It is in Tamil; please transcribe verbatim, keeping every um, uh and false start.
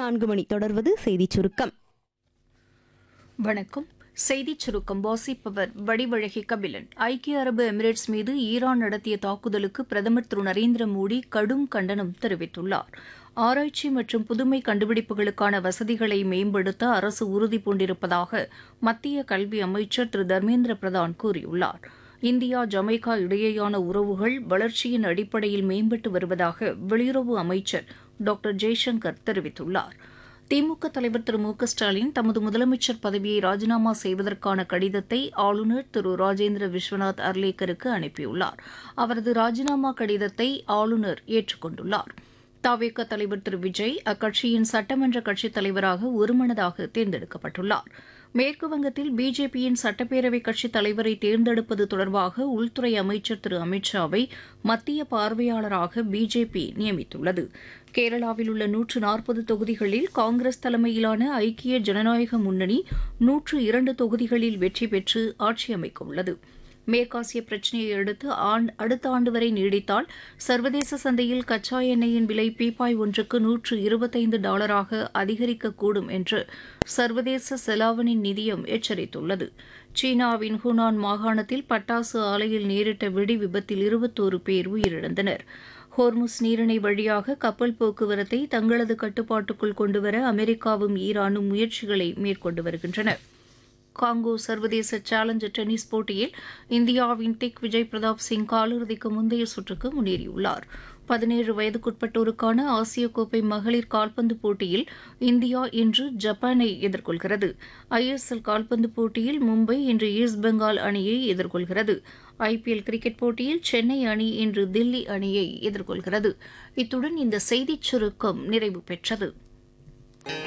நான்கு மணி தொடர்வது செய்திச் சுருக்கம். வணக்கம். செய்திச் சுருக்கம் வாசிப்பவர் வடிவழகி கபிலன். ஐக்கிய அரபு எமிரேட்ஸ் மீது ஈரான் நடத்திய தாக்குதலுக்கு பிரதமர் திரு நரேந்திர மோடி கடும் கண்டனம் தெரிவித்துள்ளார். ஆராய்ச்சி மற்றும் புதுமை கண்டுபிடிப்புகளுக்கான வசதிகளை மேம்படுத்த அரசு உறுதி பூண்டிருப்பதாக மத்திய கல்வி அமைச்சர் திரு தர்மேந்திர பிரதான் கூறியுள்ளார். இந்தியா ஜமைக்கா இடையேயான உறவுகள் வளர்ச்சியின் அடிப்படையில் மேம்பட்டு வருவதாக வெளியுறவு அமைச்சர் டாக்டர் ஜெய்சங்கர் தெரிவித்துள்ளார். திமுக தலைவர் திரு மு க ஸ்டாலின் தமது முதலமைச்சர் பதவியை ராஜினாமா செய்வதற்கான கடிதத்தை ஆளுநர் திரு ராஜேந்திர விஸ்வநாத் அர்லேக்கருக்கு அனுப்பியுள்ளார். அவரது ராஜினாமா கடிதத்தை ஆளுநர் ஏற்றுக்கொண்டுள்ளார். தவேக தலைவர் திரு விஜய் அக்கட்சியின் சட்டமன்ற கட்சித் தலைவராக ஒருமனதாக தேர்ந்தெடுக்கப்பட்டுள்ளார். மேற்குவங்கத்தில் பிஜேபியின் சட்டப்பேரவை கட்சித் தலைவரை தேர்ந்தெடுப்பது தொடர்பாக உள்துறை அமைச்சர் திரு அமித் ஷாவை மத்திய பார்வையாளராக பிஜேபி நியமித்துள்ளது. கேரளாவில் உள்ள நூற்று நாற்பது தொகுதிகளில் காங்கிரஸ் தலைமையிலான ஐக்கிய ஜனநாயக முன்னணி நூற்று இரண்டு தொகுதிகளில் வெற்றி பெற்று ஆட்சி அமைக்க உள்ளது. மேற்காசிய பிரச்சினையை அடுத்து அடுத்த ஆண்டு வரை நீடித்தால் சர்வதேச சந்தையில் கச்சா எண்ணெயின் விலை பீப்பாய் ஒன்றுக்கு நூற்று இருபத்தைந்து டாலராக அதிகரிக்கக்கூடும் என்று சர்வதேச செலாவணி நிதியம் எச்சரித்துள்ளது. சீனாவின் ஹூனான் மாகாணத்தில் பட்டாசு ஆலையில் நேரிட்ட வெடி விபத்தில் இருபத்தோரு பேர் உயிரிழந்தனர். ஹோர்முஸ் நீரிணை வழியாக கப்பல் போக்குவரத்தை தங்களது கட்டுப்பாட்டுக்குள் கொண்டுவர அமெரிக்காவும் ஈரானும் முயற்சிகளை மேற்கொண்டு வருகின்றன. காங்கோ சர்வதேச சேலஞ்சர் டென்னிஸ் போட்டியில் இந்தியாவின் திக் விஜய் பிரதாப் சிங் காலிறுதிக்கு முந்தைய சுற்றுக்கு முன்னேறியுள்ளார். பதினேழு வயதுக்குட்பட்டோருக்கான ஆசிய கோப்பை மகளிர் கால்பந்து போட்டியில் இந்தியா இன்று ஜப்பானை எதிர்கொள்கிறது. ஐ எஸ் எல் கால்பந்து போட்டியில் மும்பை இன்று ஈஸ்ட் பெங்கால் அணியை எதிர்கொள்கிறது. ஐ பி எல் கிரிக்கெட் போட்டியில் சென்னை அணி இன்று தில்லி அணியை எதிர்கொள்கிறது. இத்துடன் இந்த செய்திச் சுருக்கம் நிறைவு பெற்றது.